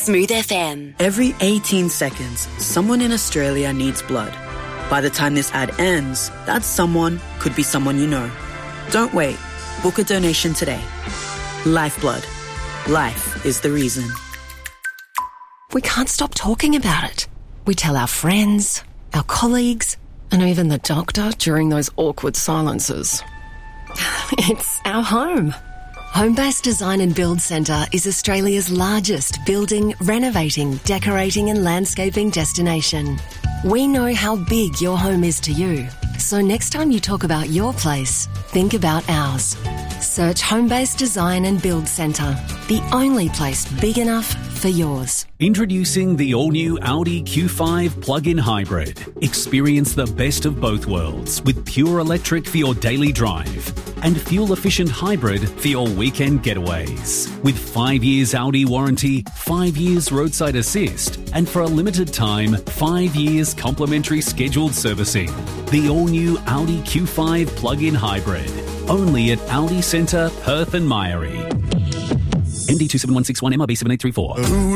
Smooth FM. Every 18 seconds, someone in Australia needs blood. By the time this ad ends, that someone could be someone you know. Don't wait. Book a donation today. Lifeblood. Life is the reason. We can't stop talking about it. We tell our friends, our colleagues, and even the doctor during those awkward silences. It's our home. Homebase Design and Build Centre is Australia's largest building, renovating, decorating and landscaping destination. We know how big your home is to you. So next time you talk about your place, think about ours. Search Homebase Design and Build Centre, the only place big enough for yours. Introducing the all-new Audi Q5 plug-in hybrid. Experience the best of both worlds with pure electric for your daily drive and fuel-efficient hybrid for your weekend getaways. With 5 years Audi warranty, 5 years roadside assist, and for a limited time, 5 years complimentary scheduled servicing. The all-new Audi Q5 plug-in hybrid. Only at Audi Centre, Perth and Myrie. MD 27161 MRB 7834.